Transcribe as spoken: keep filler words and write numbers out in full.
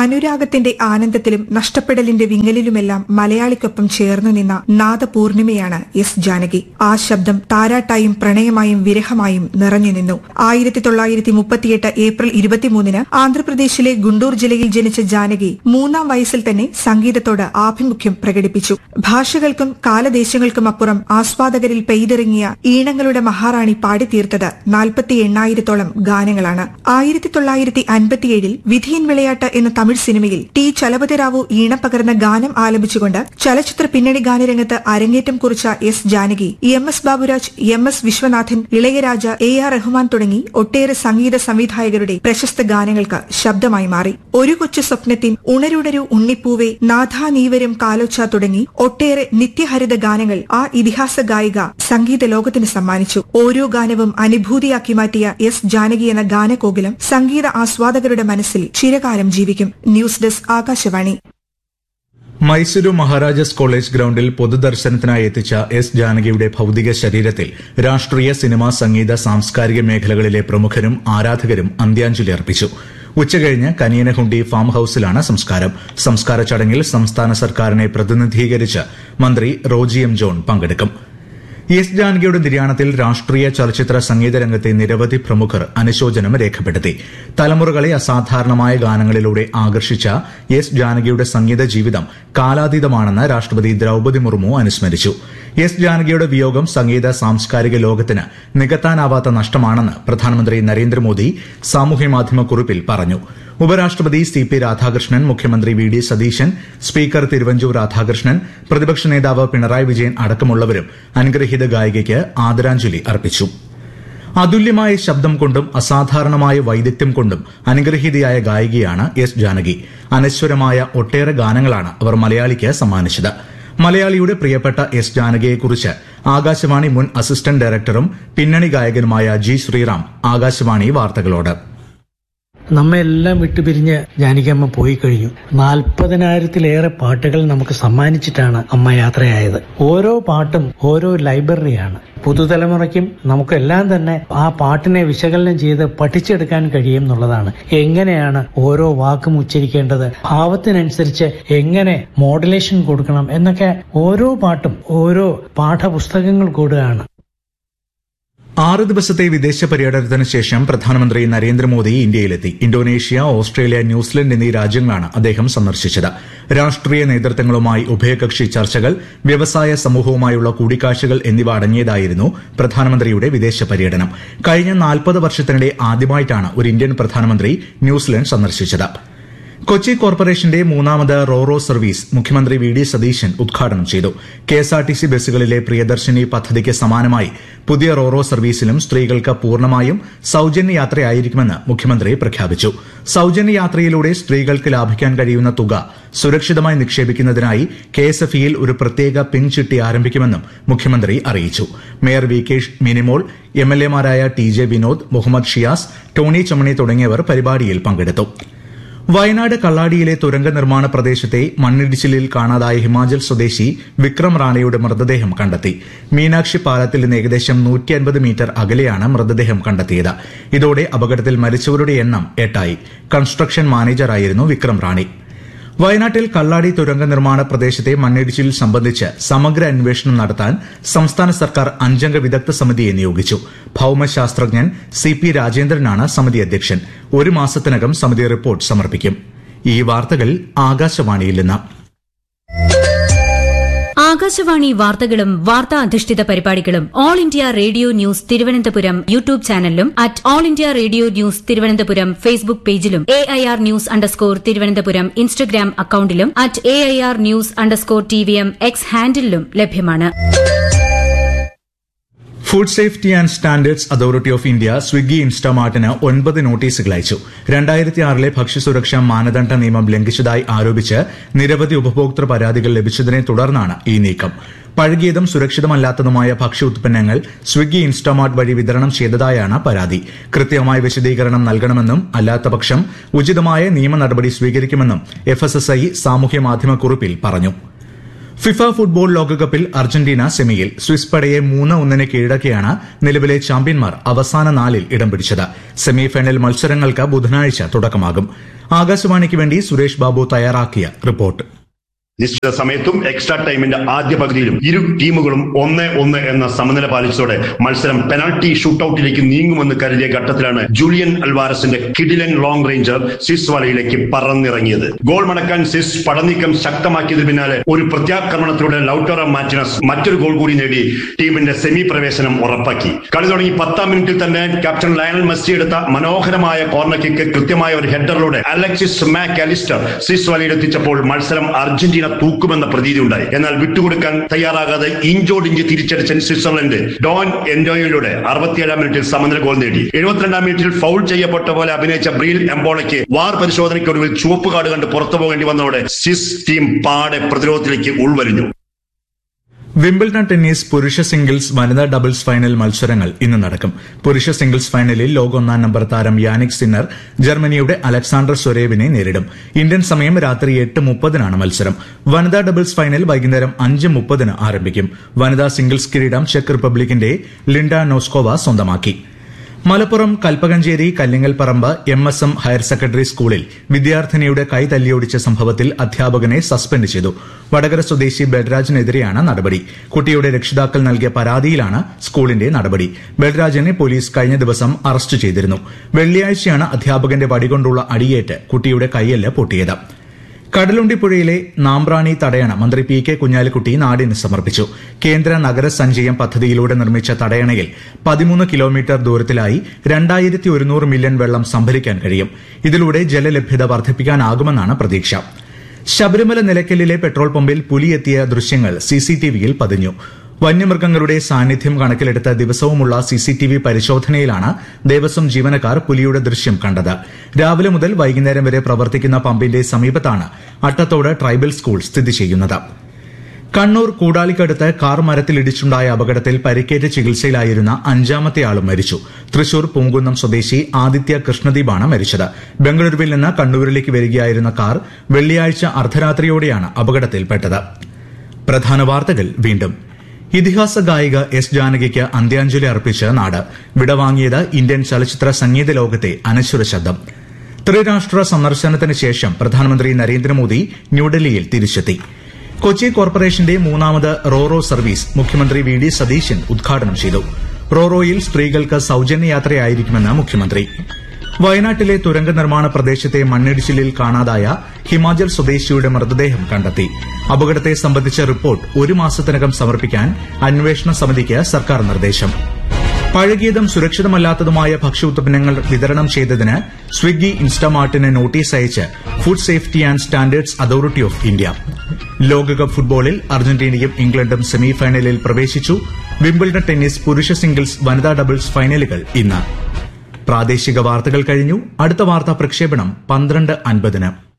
അനുരാഗത്തിന്റെ ആനന്ദത്തിലും നഷ്ടപ്പെടലിന്റെ വിങ്ങലിലുമെല്ലാം മലയാളിക്കൊപ്പം ചേർന്നു നിന്ന നാദപൂർണിമയാണ് എസ് ജാനകി. ആ ശബ്ദം താരാട്ടായും പ്രണയമായും വിരഹമായും നിറഞ്ഞു നിന്നു. ആയിരത്തി തൊള്ളായിരത്തി മുപ്പത്തിയെട്ട് ഏപ്രിൽ ഇരുപത്തിമൂന്നിന് ആന്ധ്രാപ്രദേശിലെ ഗുണ്ടൂർ ജില്ലയിൽ ജനിച്ച ജാനകി മൂന്നാം വയസ്സിൽ തന്നെ സംഗീതത്തോട് ആഭിമുഖ്യം പ്രകടിപ്പിച്ചു. ഭാഷകൾക്കും കാലദേശങ്ങൾക്കും അപ്പുറം ആസ്വാദകരിൽ പെയ്തിറങ്ങിയ ഈണങ്ങളുടെ മഹാറാണി പാടിത്തീർത്തത് നാൽപ്പത്തി എണ്ണായിരത്തോളം ഗാനങ്ങളാണ്. ആയിരത്തി തൊള്ളായിരത്തി അൻപത്തിയേഴിൽ വിധിയൻ വിളയാട്ട് എന്ന തമിഴ് സിനിമയിൽ ടി ചലപതിറാവു ഈണം പകർന്ന ഗാനം ആലപിച്ചുകൊണ്ട് ചലച്ചിത്ര പിന്നണി ഗാനരംഗത്ത് അരങ്ങേറ്റം കുറിച്ച S Janaki M S Baburaj, M S Viswanathan, Ilaiyaraaja, A R Rahman തുടങ്ങി ഒട്ടേറെ സംഗീത സംവിധായകരുടെ പ്രശസ്ത ഗാനങ്ങൾക്ക് ശബ്ദമായി മാറി. ഒരു കൊച്ചു സ്വപ്നത്തിൻ, ഉണരുടരു ഉണ്ണിപ്പൂവേ, നാഥാ നീവരും കാലോച്ച തുടങ്ങി ഒട്ടേറെ നിത്യഹരിത ഗാനങ്ങൾ ആ ഇതിഹാസ ഗായിക സംഗീത ലോകത്തിന് സമ്മാനിച്ചു. ഓരോ ഗാനവും അനുഭൂതിയാക്കി മാറ്റിയ എസ് ജാനകി എന്ന ഗാനകോകിലം സംഗീത ആസ്വാദകരുടെ മനസ്സിൽ ചിരകാലം ജീവിക്കും. News desk, Akashvani. Mysuru Maharajas college ഗ്രൌണ്ടിൽ പൊതുദർശനത്തിനായി എത്തിച്ച എസ് ജാനകിയുടെ ഭൌതിക ശരീരത്തിൽ രാഷ്ട്രീയ, സിനിമ, സംഗീത, സാംസ്കാരിക മേഖലകളിലെ പ്രമുഖരും ആരാധകരും അന്ത്യാഞ്ജലി അർപ്പിച്ചു. ഉച്ചകഴിഞ്ഞ് കനിയനഹുണ്ടി ഫാം ഹൌസിലാണ് സംസ്കാരം. സംസ്കാര ചടങ്ങിൽ സംസ്ഥാന സർക്കാരിനെ പ്രതിനിധീകരിച്ച് മന്ത്രി റോജി എം ജോൺ പങ്കെടുക്കും. എസ് ജാനകിയുടെ നിര്യാണത്തിൽ രാഷ്ട്രീയ, ചലച്ചിത്ര, സംഗീത രംഗത്തെ നിരവധി പ്രമുഖർ അനുശോചനം രേഖപ്പെടുത്തി. തലമുറകളെ അസാധാരണമായ ഗാനങ്ങളിലൂടെ ആകർഷിച്ച എസ് ജാനകിയുടെ സംഗീത ജീവിതം കാലാതീതമാണെന്ന് രാഷ്ട്രപതി ദ്രൌപദി മുർമു അനുസ്മരിച്ചു. എസ് ജാനകിയുടെ വിയോഗം സംഗീത സാംസ്കാരിക ലോകത്തിന് നികത്താനാവാത്ത നഷ്ടമാണെന്ന് പ്രധാനമന്ത്രി നരേന്ദ്രമോദി സാമൂഹ്യമാധ്യമ കുറിപ്പിൽ പറഞ്ഞു. ഉപരാഷ്ട്രപതി സി പി രാധാകൃഷ്ണൻ, മുഖ്യമന്ത്രി V D Satheesan, speaker Thiruvanchoor Radhakrishnan, പ്രതിപക്ഷ നേതാവ് പിണറായി വിജയൻ അടക്കമുള്ളവരും അനുഗ്രഹീത ഗായികയ്ക്ക് ആദരാഞ്ജലി അർപ്പിച്ചു. അതുല്യമായ ശബ്ദം കൊണ്ടും അസാധാരണമായ വൈദഗ്ധ്യം കൊണ്ടും അനുഗ്രഹീതയായ ഗായികയാണ് എസ് ജാനകി. അനശ്വരമായ ഒട്ടേറെ ഗാനങ്ങളാണ് അവർ മലയാളിക്ക് സമ്മാനിച്ചത്. മലയാളിയുടെ പ്രിയപ്പെട്ട എസ് ജാനകിയെക്കുറിച്ച് ആകാശവാണി മുൻ അസിസ്റ്റന്റ് ഡയറക്ടറും പിന്നണി ഗായകനുമായ ജി ശ്രീറാം ആകാശവാണി വാർത്തകളോട്. നമ്മെല്ലാം വിട്ടുപിരിഞ്ഞ് ജാനകിയമ്മ പോയി കഴിഞ്ഞു. നാൽപ്പതിനായിരത്തിലേറെ പാട്ടുകൾ നമുക്ക് സമ്മാനിച്ചിട്ടാണ് അമ്മ യാത്രയായത്. ഓരോ പാട്ടും ഓരോ ലൈബ്രറിയാണ്. പുതുതലമുറയ്ക്കും നമുക്കെല്ലാം തന്നെ ആ പാട്ടിനെ വിശകലനം ചെയ്ത് പഠിച്ചെടുക്കാൻ കഴിയും എന്നുള്ളതാണ്. എങ്ങനെയാണ് ഓരോ വാക്കും ഉച്ചരിക്കേണ്ടത്, ഭാവത്തിനനുസരിച്ച് എങ്ങനെ മോഡുലേഷൻ കൊടുക്കണം എന്നൊക്കെ ഓരോ പാട്ടും ഓരോ പാഠപുസ്തകങ്ങൾ കൂടുകയാണ്. ആറ് ദിവസത്തെ വിദേശ പര്യടനത്തിന് ശേഷം പ്രധാനമന്ത്രി നരേന്ദ്രമോദി ഇന്ത്യയിലെത്തി. ഇന്തോനേഷ്യ, ഓസ്ട്രേലിയ, ന്യൂസിലൻഡ് എന്നീ രാജ്യങ്ങളാണ് അദ്ദേഹം സന്ദർശിച്ചത്. രാഷ്ട്രീയ നേതൃത്വങ്ങളുമായി ഉഭയകക്ഷി ചർച്ചകൾ, വ്യവസായ സമൂഹവുമായുള്ള കൂടിക്കാഴ്ചകൾ എന്നിവ അടങ്ങിയതായിരുന്നു പ്രധാനമന്ത്രിയുടെ വിദേശ പര്യടനം. കഴിഞ്ഞ നാൽപ്പത് വർഷത്തിനിടെ ആദ്യമായിട്ടാണ് ഒരു ഇന്ത്യൻ പ്രധാനമന്ത്രി ന്യൂസിലൻഡ് സന്ദർശിച്ചത്. കൊച്ചി കോർപ്പറേഷന്റെ മൂന്നാമത് റോറോ സർവീസ് മുഖ്യമന്ത്രി വി ഡി സതീശൻ ഉദ്ഘാടനം ചെയ്തു. കെഎസ്ആർടിസി ബസ്സുകളിലെ പ്രിയദർശിനി പദ്ധതിക്ക് സമാനമായി പുതിയ റോറോ സർവീസിലും സ്ത്രീകൾക്ക് പൂർണ്ണമായും സൌജന്യ യാത്രയായിരിക്കുമെന്ന് മുഖ്യമന്ത്രി പ്രഖ്യാപിച്ചു. സൌജന്യ യാത്രയിലൂടെ സ്ത്രീകൾക്ക് ലാഭിക്കാൻ കഴിയുന്ന തുക സുരക്ഷിതമായി നിക്ഷേപിക്കുന്നതിനായി കെഎസ്എഫ്ഇയിൽ ഒരു പ്രത്യേക പിൻ ചിട്ടി ആരംഭിക്കുമെന്നും മുഖ്യമന്ത്രി അറിയിച്ചു. Mayor V K Minimol, എംഎൽഎമാരായ T J Vinod, Muhammad Shiyas, Tony ചമണി തുടങ്ങിയവർ പരിപാടിയിൽ പങ്കെടുത്തു. വയനാട് കള്ളാടിയിലെ തുരങ്ക നിർമ്മാണ പ്രദേശത്തെ മണ്ണിടിച്ചിലിൽ കാണാതായ ഹിമാചൽ സ്വദേശി വിക്രം റാണയുടെ മൃതദേഹം കണ്ടെത്തി. മീനാക്ഷി പാലത്തിൽ നിന്ന് ഏകദേശം നൂറ്റി അൻപത് മീറ്റർ അകലെയാണ് മൃതദേഹം കണ്ടെത്തിയത്. ഇതോടെ അപകടത്തിൽ മരിച്ചവരുടെ എണ്ണം എട്ടായി. കൺസ്ട്രക്ഷൻ മാനേജറായിരുന്നു വിക്രം റാണി. വയനാട്ടിൽ കള്ളാടി തുരങ്ക നിർമ്മാണ പ്രദേശത്തെ മണ്ണിടിച്ചിൽ സംബന്ധിച്ച് സമഗ്ര അന്വേഷണം നടത്താൻ സംസ്ഥാന സർക്കാർ അഞ്ചംഗ വിദഗ്ധ സമിതിയെ നിയോഗിച്ചു. ഭൌമശാസ്ത്രജ്ഞൻ സി പി രാജേന്ദ്രനാണ് സമിതി അധ്യക്ഷൻ. ഒരു മാസത്തിനകം സമിതി റിപ്പോർട്ട് സമർപ്പിക്കും. ഈ വാർത്തകൾ ആകാശവാണിയിൽ നിന്ന്. ആകാശവാണി വാർത്തകളും വാർത്താ അധിഷ്ഠിത പരിപാടികളും all India radio news Thiruvananthapuram YouTube ചാനലിലും at all India radio news Thiruvananthapuram Facebook പേജിലും A I R news underscore Thiruvananthapuram Instagram അക്കൌണ്ടിലും at A I R news underscore T V M X ഹാൻഡിലും ലഭ്യമാണ്. Food safety and standards authority of India Swiggy, ഇൻസ്റ്റാമാർട്ടിന് ഒൻപത് നോട്ടീസുകൾ അയച്ചു. രണ്ടായിരത്തി ആറിലെ ഭക്ഷ്യസുരക്ഷാ മാനദണ്ഡ നിയമം ലംഘിച്ചതായി ആരോപിച്ച് നിരവധി ഉപഭോക്തൃ പരാതികൾ ലഭിച്ചതിനെ തുടർന്നാണ് ഈ നീക്കം. പഴകിയതും സുരക്ഷിതമല്ലാത്തതുമായ ഭക്ഷ്യ ഉത്പന്നങ്ങൾ സ്വിഗ്ഗി, ഇൻസ്റ്റാമാർട്ട് വഴി വിതരണം ചെയ്തതായാണ് പരാതി. കൃത്യമായ വിശദീകരണം നൽകണമെന്നും അല്ലാത്തപക്ഷം ഉചിതമായ നിയമ നടപടി സ്വീകരിക്കുമെന്നും എഫ് എസ് എസ് ഐ സാമൂഹ്യ മാധ്യമ കുറിപ്പിൽ പറഞ്ഞു. ഫിഫ ഫുട്ബോൾ ലോകകപ്പിൽ അർജന്റീന സെമിയിൽ സ്വിസ് പടയെ മൂന്ന് ഒന്നിന് കീഴടക്കിയാണ് നിലവിലെ ചാമ്പ്യന്മാർ അവസാന നാലിൽ ഇടം പിടിച്ചത്. സെമിഫൈനൽ മത്സരങ്ങൾക്ക് ബുധനാഴ്ച തുടക്കമാകും. ആകാശവാണിക്ക് വേണ്ടി സുരേഷ് ബാബു തയ്യാറാക്കിയ റിപ്പോർട്ട്. നിശ്ചിത സമയത്തും എക്സ്ട്രാ ടൈമിന്റെ ആദ്യ പകുതിയിലും ഇരു ടീമുകളും ഒന്ന് ഒന്ന് എന്ന സമനില പാലിച്ചതോടെ മത്സരം പെനാൽറ്റി ഷൂട്ടൌട്ടിലേക്ക് നീങ്ങുമെന്ന് കരുതിയ ഘട്ടത്തിലാണ് ജൂലിയൻ അൽവാരസിന്റെ കിഡിലൻ long ranger Swiss വലയിലേക്ക് പറന്നിറങ്ങിയത്. Goal മടക്കാൻ Swiss പടനീക്കം ശക്തമാക്കിയതിന് പിന്നാലെ ഒരു പ്രത്യാക്രമണത്തിലൂടെ ലൌട്ടറോ മാർട്ടിനസ് മറ്റൊരു ഗോൾ കൂടി നേടി ടീമിന്റെ സെമി പ്രവേശനം ഉറപ്പാക്കി. കളി തുടങ്ങി പത്താം മിനിറ്റിൽ തന്നെ ക്യാപ്റ്റൻ ലയണൽ മെസ്സി എടുത്ത മനോഹരമായ കോർണർ കിക്ക് കൃത്യമായ ഒരു ഹെഡറിലൂടെ അലക്സിസ് മാക് അലിസ്റ്റർ സ്വിസ് വലയിലെത്തിച്ചപ്പോൾ മത്സരം അർജന്റീന തൂക്കുമെന്ന പ്രതീതി ഉണ്ടായി. എന്നാൽ വിട്ടുകൊടുക്കാൻ തയ്യാറാകാതെ ഇഞ്ചോടിഞ്ച് തിരിച്ചടിച്ച സ്വിറ്റ്സർലൻഡ് ഡോൺ എൻഡോയിലൂടെ അറുപത്തിയേഴാം മിനിറ്റിൽ സമനില ഗോൾ നേടി. എഴുപത്തിരണ്ടാം മിനിറ്റിൽ ഫൗൾ ചെയ്യപ്പെട്ട പോലെ അഭിനയിച്ച ബ്രീൽ എംബോളയ്ക്ക് വാർ പരിശോധനയ്ക്കൊടുവിൽ ചുവപ്പ് കാർഡ് കണ്ട് പുറത്തു പോകേണ്ടി വന്നതോടെ സ്വിസ് ടീം പാടെ പ്രതിരോധത്തിലേക്ക് ഉൾവലിഞ്ഞു. വിംബിൾഡൺ ടെന്നീസ് പുരുഷ സിംഗിൾസ് വനിതാ ഡബിൾസ് ഫൈനൽ മത്സരങ്ങൾ ഇന്ന് നടക്കും. പുരുഷ സിംഗിൾസ് ഫൈനലിൽ ലോക ഒന്നാം നമ്പർ താരം യാനിക് സിന്നർ ജർമ്മനിയുടെ അലക്സാണ്ടർ സ്വരേവിനെ നേരിടും. ഇന്ത്യൻ സമയം രാത്രി എട്ട് മുപ്പതിനാണ് മത്സരം. വനിതാ ഡബിൾസ് ഫൈനൽ വൈകുന്നേരം അഞ്ച് മുപ്പതിന് ആരംഭിക്കും. വനിതാ സിംഗിൾസ് കിരീടം ചെക്ക് റിപ്പബ്ലിക്കിന്റെ ലിൻഡ നോസ്കോവ സ്വന്തമാക്കി. Malappuram Kalpakanchery Kallingalparamba M S M higher secondary സ്കൂളിൽ വിദ്യാർത്ഥിനിയുടെ കൈ തല്ലിയൊടിച്ച സംഭവത്തിൽ അധ്യാപകനെ സസ്പെൻഡ് ചെയ്തു. വടകര സ്വദേശി ബൽരാജിനെതിരെയാണ് നടപടി. കുട്ടിയുടെ രക്ഷിതാക്കൾ നൽകിയ പരാതിയിലാണ് സ്കൂളിന്റെ നടപടി. ബൽരാജിനെ പോലീസ് കഴിഞ്ഞ ദിവസം അറസ്റ്റ് ചെയ്തിരുന്നു. വെള്ളിയാഴ്ചയാണ് അധ്യാപകന്റെ വടികൊണ്ടുള്ള അടിയേറ്റ് കുട്ടിയുടെ കൈയെല്ല് പൊട്ടിയത്. കടലുണ്ടിപ്പുഴയിലെ നാമ്പ്രാണി തടയണ മന്ത്രി പി കെ കുഞ്ഞാലിക്കുട്ടി നാടിന് സമർപ്പിച്ചു. കേന്ദ്ര നഗരസഞ്ചയം പദ്ധതിയിലൂടെ നിർമ്മിച്ച തടയണയിൽ പതിമൂന്ന് കിലോമീറ്റർ ദൂരത്തിലായി രണ്ടായിരത്തി ഒരുന്നൂറ് മില്യൺ വെള്ളം സംഭരിക്കാൻ കഴിയും. ഇതിലൂടെ ജലലഭ്യത വർദ്ധിപ്പിക്കാനാകുമെന്നാണ് പ്രതീക്ഷ. ശബരിമല നിലയ്ക്കലിലെ പെട്രോൾ പമ്പിൽ പുലിയെത്തിയ ദൃശ്യങ്ങൾ സിസിടിവിയിൽ പതിഞ്ഞു. വന്യമൃഗങ്ങളുടെ സാന്നിധ്യം കണക്കിലെടുത്ത ദിവസവുമുള്ള സിസിടിവി പരിശോധനയിലാണ് ദേവസ്വം ജീവനക്കാർ പുലിയുടെ ദൃശ്യം കണ്ടത്. രാവിലെ മുതൽ വൈകുന്നേരം വരെ പ്രവർത്തിക്കുന്ന പമ്പിന്റെ സമീപത്താണ് അട്ടത്തോട് ട്രൈബൽ സ്കൂൾ സ്ഥിതി ചെയ്യുന്നത്. കണ്ണൂർ കൂടാലിക്കടുത്ത് കാർ മരത്തിലിടിച്ചുണ്ടായ അപകടത്തിൽ പരിക്കേറ്റ് ചികിത്സയിലായിരുന്ന അഞ്ചാമത്തെയാളും മരിച്ചു. തൃശൂർ പൂങ്കുന്നം സ്വദേശി ആദിത്യ കൃഷ്ണദീപാണ് മരിച്ചത്. ബംഗളൂരുവിൽ നിന്ന് കണ്ണൂരിലേക്ക് വരികയായിരുന്ന കാർ വെള്ളിയാഴ്ച അർദ്ധരാത്രിയോടെയാണ് അപകടത്തിൽപ്പെട്ടത്. പ്രധാന വാർത്തകൾ വീണ്ടും. ഇതിഹാസ ഗായിക എസ് ജാനകിക്ക് അന്ത്യാഞ്ജലി അർപ്പിച്ച് നാട്. വിടവാങ്ങിയത് ഇന്ത്യൻ ചലച്ചിത്ര സംഗീത ലോകത്തെ അനശ്വര ശബ്ദം. ത്രിരാഷ്ട്ര സന്ദർശനത്തിന് ശേഷം പ്രധാനമന്ത്രി നരേന്ദ്രമോദി ന്യൂഡൽഹിയിൽ തിരിച്ചെത്തി. കൊച്ചി കോർപ്പറേഷന്റെ മൂന്നാമത് റോറോ സർവീസ് മുഖ്യമന്ത്രി വി ഡി സതീശൻ ഉദ്ഘാടനം ചെയ്തു. റോറോയിൽ സ്ത്രീകൾക്ക് സൌജന്യ യാത്രയായിരിക്കുമെന്ന് മുഖ്യമന്ത്രി. വയനാട്ടിലെ തുരങ്ക നിർമ്മാണ പ്രദേശത്തെ മണ്ണിടിച്ചിലിൽ കാണാതായ ഹിമാചൽ സ്വദേശിയുടെ മൃതദേഹം കണ്ടെത്തി. അപകടത്തെ സംബന്ധിച്ച റിപ്പോർട്ട് ഒരു മാസത്തിനകം സമർപ്പിക്കാൻ അന്വേഷണ സമിതിക്ക് സർക്കാർ നിർദ്ദേശം. പഴകിയതും സുരക്ഷിതമല്ലാത്തതുമായ ഭക്ഷ്യോത്പന്നങ്ങൾ വിതരണം ചെയ്തതിന് സ്വിഗ്ഗി ഇൻസ്റ്റമാർട്ടിന് നോട്ടീസ് അയച്ച് food safety and standards authority of India. ലോകകപ്പ് ഫുട്ബോളിൽ അർജന്റീനയും ഇംഗ്ലണ്ടും സെമിഫൈനലിൽ പ്രവേശിച്ചു. വിംബിൾഡൺ ടെന്നീസ് പുരുഷ സിംഗിൾസ് വനിതാ ഡബിൾസ് ഫൈനലുകൾ ഇന്ന്. പ്രാദേശിക വാർത്തകൾ കഴിഞ്ഞു. അടുത്ത വാർത്താ പ്രക്ഷേപണം പന്ത്രണ്ട് അൻപതിന്.